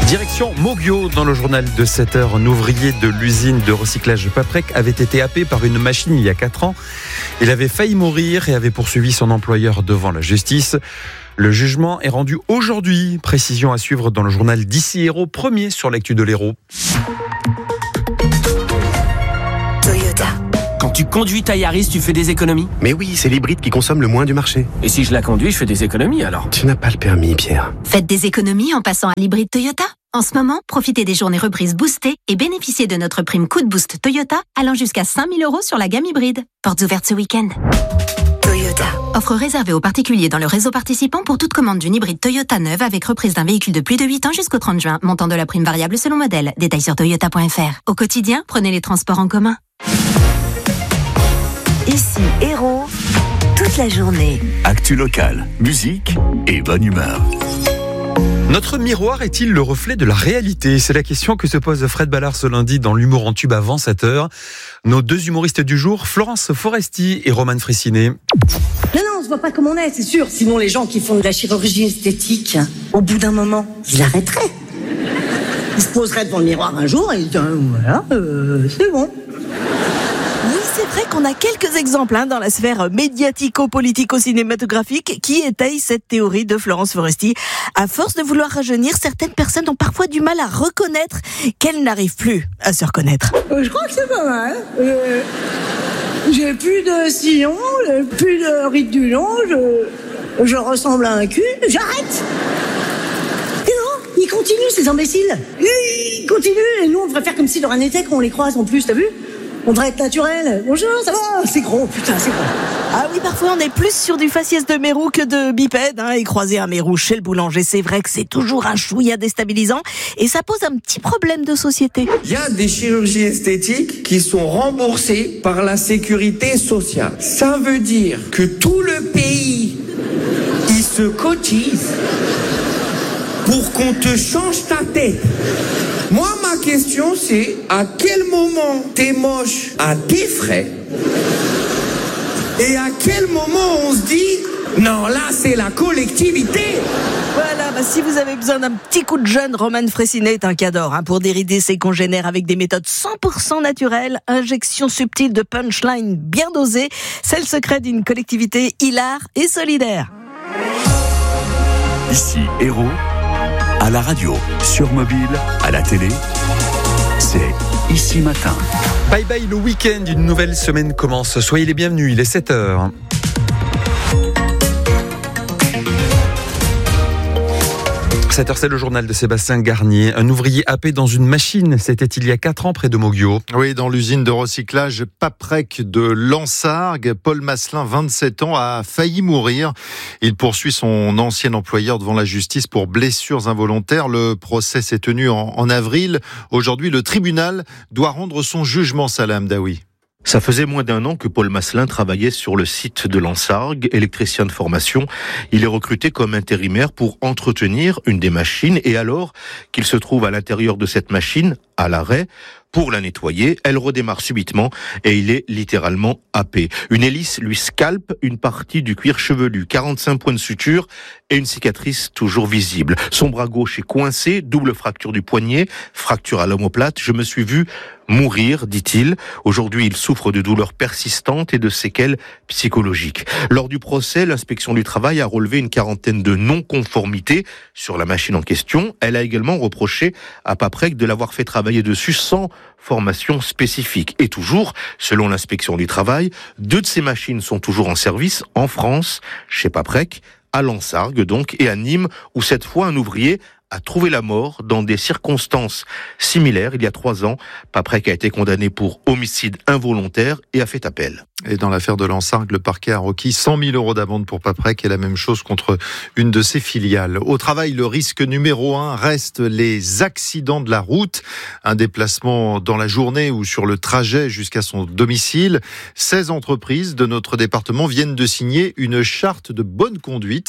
Direction Moguio, dans le journal de 7h, un ouvrier de l'usine de recyclage Paprec avait été happé par une machine il y a 4 ans. Il avait failli mourir et avait poursuivi son employeur devant la justice. Le jugement est rendu aujourd'hui. Précision à suivre dans le journal d'ici Hérault, premier sur l'actu de l'Hérault. Toyota. Quand tu conduis ta Yaris, tu fais des économies ? Mais oui, c'est l'hybride qui consomme le moins du marché. Et si je la conduis, je fais des économies alors ? Tu n'as pas le permis, Pierre. Faites des économies en passant à l'hybride Toyota. En ce moment, profitez des journées reprises boostées et bénéficiez de notre prime coup de boost Toyota allant jusqu'à 5 000 € sur la gamme hybride. Portes ouvertes ce week-end. Toyota. Offre réservée aux particuliers dans le réseau participant pour toute commande d'une hybride Toyota neuve avec reprise d'un véhicule de plus de 8 ans jusqu'au 30 juin. Montant de la prime variable selon modèle. Détails sur toyota.fr. Au quotidien, prenez les transports en commun. Ici Hérault, toute la journée. Actu locale, musique et bonne humeur. Notre miroir est-il le reflet de la réalité ? C'est la question que se pose Fred Ballard ce lundi dans l'Humour en tube avant 7h. Nos deux humoristes du jour, Florence Foresti et Romane Frissinet. Non, on se voit pas comme on est, c'est sûr. Sinon, les gens qui font de la chirurgie esthétique, au bout d'un moment, ils arrêteraient. Ils se poseraient devant le miroir un jour et ils diraient, voilà, c'est bon. Oui, c'est vrai qu'on a quelques exemples dans la sphère médiatico-politico-cinématographique qui étayent cette théorie de Florence Foresti. À force de vouloir rajeunir, certaines personnes ont parfois du mal à reconnaître qu'elles n'arrivent plus à se reconnaître. Je crois que c'est pas mal. J'ai plus de sillon, plus de rides du long, je ressemble à un cul, j'arrête. Et non, ils continuent ces imbéciles. Ils continuent et nous on devrait faire comme si de rien n'était qu'on les croise en plus, t'as vu ? On devrait être naturel. Bonjour, ça va ? C'est gros, putain, c'est gros. Ah oui, parfois on est plus sur du faciès de mérou que de bipède. Et croiser un mérou chez le boulanger, c'est vrai que c'est toujours un chouïa déstabilisant. Et ça pose un petit problème de société. Il y a des chirurgies esthétiques qui sont remboursées par la sécurité sociale. Ça veut dire que tout le pays, il se cotise pour qu'on te change ta tête. Moi, ma question, c'est à quel moment t'es moche à tes frais et à quel moment on se dit non, là, c'est la collectivité. Voilà, si vous avez besoin d'un petit coup de jeune, Romane Frissinet est un cadre pour dérider ses congénères avec des méthodes 100% naturelles, injection subtile de punchline bien dosée, c'est le secret d'une collectivité hilare et solidaire. Ici Hérault, à la radio, sur mobile, à la télé, c'est Ici Matin. Bye bye le week-end, une nouvelle semaine commence. Soyez les bienvenus, il est 7h. Cette heure, c'est le journal de Sébastien Garnier. Un ouvrier happé dans une machine, c'était il y a 4 ans près de Moguio. Oui, dans l'usine de recyclage Paprec de Lansargues, Paul Masselin, 27 ans, a failli mourir. Il poursuit son ancien employeur devant la justice pour blessures involontaires. Le procès s'est tenu en avril. Aujourd'hui, le tribunal doit rendre son jugement, Salah Hamdaoui. Ça faisait moins d'1 an que Paul Masselin travaillait sur le site de Lansargues, électricien de formation. Il est recruté comme intérimaire pour entretenir une des machines et alors qu'il se trouve à l'intérieur de cette machine, à l'arrêt, pour la nettoyer, elle redémarre subitement et il est littéralement happé. Une hélice lui scalpe une partie du cuir chevelu, 45 points de suture et une cicatrice toujours visible. Son bras gauche est coincé, double fracture du poignet, fracture à l'omoplate. Je me suis vu mourir, dit-il. Aujourd'hui, il souffre de douleurs persistantes et de séquelles psychologiques. Lors du procès, l'inspection du travail a relevé une quarantaine de non-conformités sur la machine en question. Elle a également reproché à Paprec de l'avoir fait travailler dessus sans formation spécifique. Et toujours, selon l'inspection du travail, 2 de ces machines sont toujours en service en France, chez Paprec, à Lansargues donc, et à Nîmes, où cette fois un ouvrier a trouvé la mort dans des circonstances similaires. Il y a 3 ans, Paprec a été condamné pour homicide involontaire et a fait appel. Et dans l'affaire de Lansargues, le parquet a requis 100 000 € d'amende pour Paprec et la même chose contre une de ses filiales. Au travail, le risque numéro 1 reste les accidents de la route. Un déplacement dans la journée ou sur le trajet jusqu'à son domicile. 16 entreprises de notre département viennent de signer une charte de bonne conduite.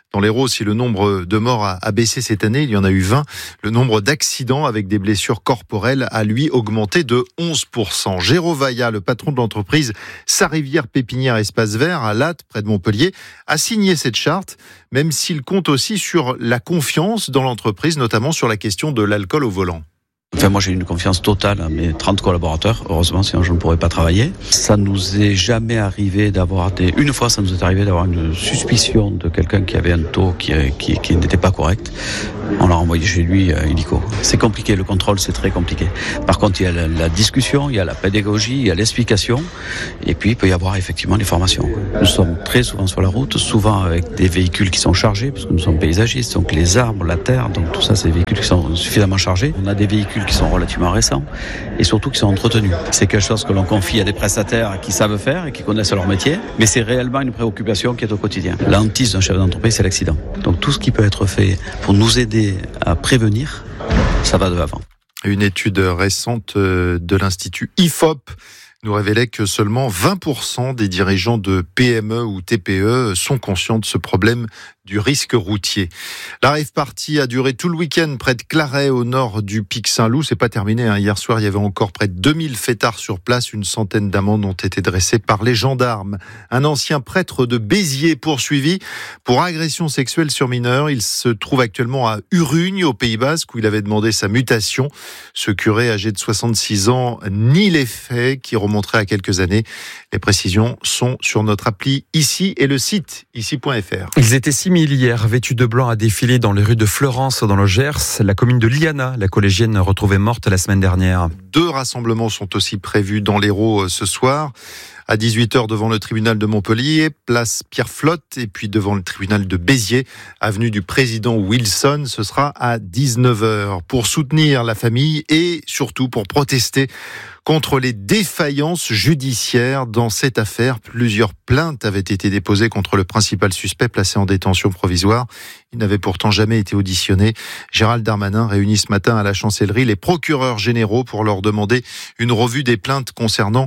Dans l'Hérault, si le nombre de morts a baissé cette année, il y en a eu 20. Le nombre d'accidents avec des blessures corporelles a, lui, augmenté de 11%. Géraud Vaillat, le patron de l'entreprise Sarivière Pépinière Espace Vert à Latte, près de Montpellier, a signé cette charte, même s'il compte aussi sur la confiance dans l'entreprise, notamment sur la question de l'alcool au volant. Enfin, moi, j'ai une confiance totale à mes 30 collaborateurs. Heureusement, sinon je ne pourrais pas travailler. Ça nous est jamais arrivé d'avoir une fois, ça nous est arrivé d'avoir une suspicion de quelqu'un qui avait un taux qui n'était pas correct. On l'a renvoyé chez lui illico. C'est compliqué, le contrôle, c'est très compliqué. Par contre, il y a la discussion, il y a la pédagogie, il y a l'explication. Et puis, il peut y avoir effectivement les formations. Nous sommes très souvent sur la route, souvent avec des véhicules qui sont chargés, parce que nous sommes paysagistes, donc les arbres, la terre, donc tout ça, c'est des véhicules qui sont suffisamment chargés. On a des véhicules qui sont relativement récents et surtout qui sont entretenus. C'est quelque chose que l'on confie à des prestataires qui savent faire et qui connaissent leur métier, mais c'est réellement une préoccupation qui est au quotidien. La hantise d'un chef d'entreprise, c'est l'accident. Donc tout ce qui peut être fait pour nous aider à prévenir, ça va de l'avant. Une étude récente de l'Institut IFOP nous révélait que seulement 20% des dirigeants de PME ou TPE sont conscients de ce problème du risque routier. La rave party a duré tout le week-end près de Claret, au nord du Pic Saint-Loup. C'est pas terminé, hein. Hier soir, il y avait encore près de 2000 fêtards sur place. Une centaine d'amendes ont été dressées par les gendarmes. Un ancien prêtre de Béziers poursuivi pour agression sexuelle sur mineurs. Il se trouve actuellement à Urugne, au Pays Basque, où il avait demandé sa mutation. Ce curé âgé de 66 ans nie les faits qui remonteraient à quelques années. Les précisions sont sur notre appli Ici et le site ici.fr. Ils étaient 6000 hier, vêtus de blanc, à défiler dans les rues de Fleurance, dans le Gers. La commune de Liana, la collégienne retrouvée morte la semaine dernière. 2 rassemblements sont aussi prévus dans l'Hérault ce soir. À 18h devant le tribunal de Montpellier, place Pierre Flotte, et puis devant le tribunal de Béziers, avenue du président Wilson. Ce sera à 19h pour soutenir la famille et surtout pour protester contre les défaillances judiciaires dans cette affaire. Plusieurs plaintes avaient été déposées contre le principal suspect placé en détention provisoire. Il n'avait pourtant jamais été auditionné. Gérald Darmanin réunit ce matin à la chancellerie les procureurs généraux pour leur demander une revue des plaintes concernant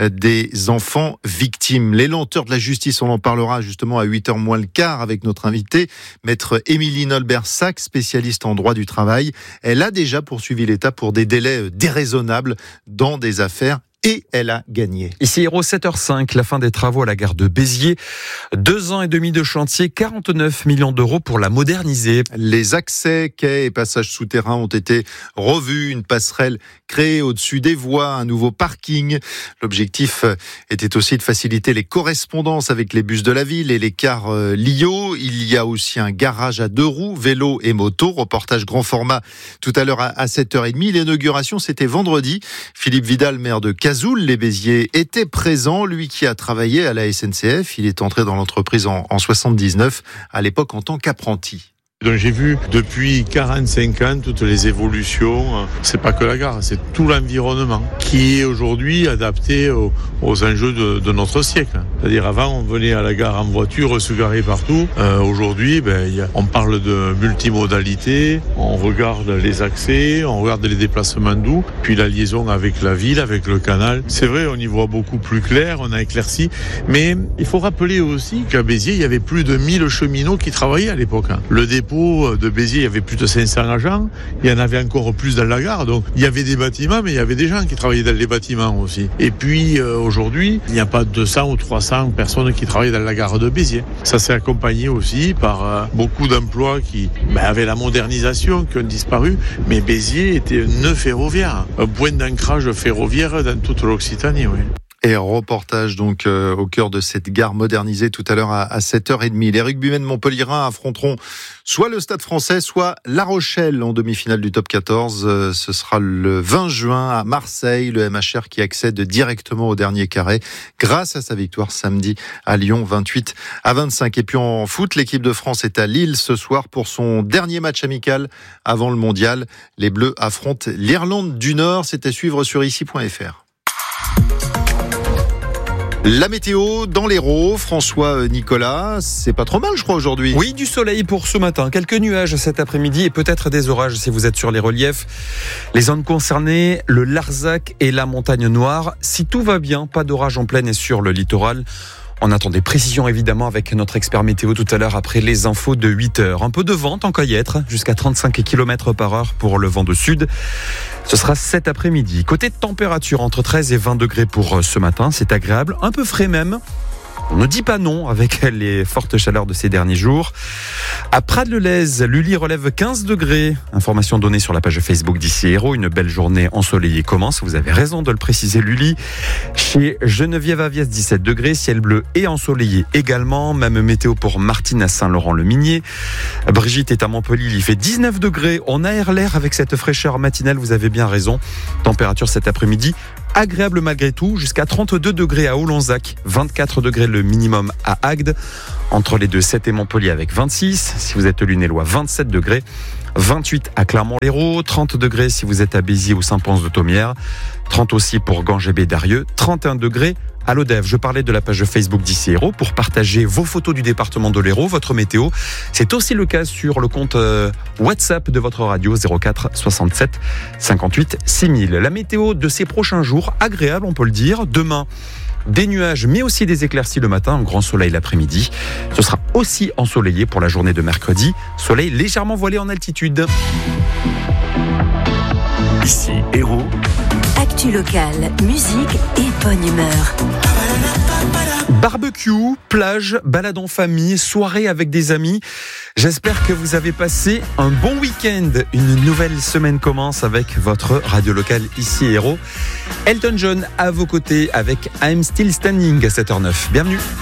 des enfants victimes. Les lenteurs de la justice, on en parlera justement à 8h moins le quart avec notre invitée, maître Émilie Nolbert-Sac, spécialiste en droit du travail. Elle a déjà poursuivi l'État pour des délais déraisonnables dans des affaires et elle a gagné. Ici Hérault, 7h05, la fin des travaux à la gare de Béziers. 2 ans et demi de chantier, 49 millions d'euros pour la moderniser. Les accès, quais et passages souterrains ont été revus, une passerelle créée au-dessus des voies, un nouveau parking. L'objectif était aussi de faciliter les correspondances avec les bus de la ville et les cars Lio. Il y a aussi un garage à 2 roues, vélo et moto. Reportage grand format tout à l'heure à 7h30. L'inauguration, c'était vendredi. Philippe Vidal, maire de les Béziers, était présent, lui qui a travaillé à la SNCF. Il est entré dans l'entreprise en 79, à l'époque en tant qu'apprenti. Donc j'ai vu depuis 45 ans toutes les évolutions. C'est pas que la gare, c'est tout l'environnement qui est aujourd'hui adapté aux enjeux de notre siècle. C'est-à-dire avant on venait à la gare en voiture, se garer partout. Aujourd'hui on parle de multimodalité, on regarde les accès, on regarde les déplacements doux, puis la liaison avec la ville, avec le canal. C'est vrai, on y voit beaucoup plus clair, on a éclairci. Mais il faut rappeler aussi qu'à Béziers, il y avait plus de 1000 cheminots qui travaillaient à l'époque. Le dépôt de Béziers, il y avait plus de 500 agents. Il y en avait encore plus dans la gare. Donc, il y avait des bâtiments, mais il y avait des gens qui travaillaient dans les bâtiments aussi. Et puis, aujourd'hui, il n'y a pas 200 ou 300 personnes qui travaillent dans la gare de Béziers. Ça s'est accompagné aussi par beaucoup d'emplois qui avaient la modernisation, qui ont disparu. Mais Béziers était un nœud ferroviaire, un point d'ancrage ferroviaire dans toute l'Occitanie, oui. Et reportage donc au cœur de cette gare modernisée tout à l'heure à 7h30. Les rugbymen montpelliérains affronteront soit le Stade Français, soit La Rochelle en demi-finale du top 14. Ce sera le 20 juin à Marseille, le MHR qui accède directement au dernier carré grâce à sa victoire samedi à Lyon 28-25. Et puis en foot, l'équipe de France est à Lille ce soir pour son dernier match amical avant le mondial. Les Bleus affrontent l'Irlande du Nord. C'est à suivre sur ici.fr. La météo dans l'Hérault, François Nicolas, c'est pas trop mal je crois aujourd'hui. Oui, du soleil pour ce matin, quelques nuages cet après-midi et peut-être des orages si vous êtes sur les reliefs. Les zones concernées, le Larzac et la Montagne Noire. Si tout va bien, pas d'orage en plaine et sur le littoral. On attend des précisions évidemment avec notre expert météo tout à l'heure après les infos de 8h. Un peu de vent en Coyêtre, jusqu'à 35 km/h pour le vent de sud. Ce sera cet après-midi. Côté de température, entre 13 et 20 degrés pour ce matin, c'est agréable, un peu frais même. On ne dit pas non avec les fortes chaleurs de ces derniers jours. À Prades-le-Lez, Lully relève 15 degrés. Information donnée sur la page Facebook d'Ici Héros. Une belle journée ensoleillée commence. Vous avez raison de le préciser, Lully. Chez Geneviève-Aviès, 17 degrés. Ciel bleu et ensoleillé également. Même météo pour Martine à Saint-Laurent-le-Minier. Brigitte est à Montpellier. Il fait 19 degrés. On aère l'air avec cette fraîcheur matinale. Vous avez bien raison. Température cet après-midi agréable malgré tout, jusqu'à 32 degrés à Olonzac, 24 degrés le minimum à Agde, entre les deux 7 et Montpellier avec 26, si vous êtes Lunélois 27 degrés, 28 à Clermont-Lérault, 30 degrés si vous êtes à Béziers ou Saint-Pons-de-Thomières, 30 aussi pour Ganges-et-Darieux, 31 degrés à l'Odève. Je parlais de la page Facebook d'Ici Héros pour partager vos photos du département de l'Hérault, votre météo. C'est aussi le cas sur le compte WhatsApp de votre radio 04 67 58 6000. La météo de ces prochains jours, agréable on peut le dire. Demain, des nuages mais aussi des éclaircies le matin, un grand soleil l'après-midi. Ce sera aussi ensoleillé pour la journée de mercredi. Soleil légèrement voilé en altitude. Ici Héros. Actu locale, musique et bonne humeur. Barbecue, plage, balade en famille, soirée avec des amis. J'espère que vous avez passé un bon week-end. Une nouvelle semaine commence avec votre radio locale Ici Héros. Elton John à vos côtés avec I'm Still Standing à 7h09. Bienvenue.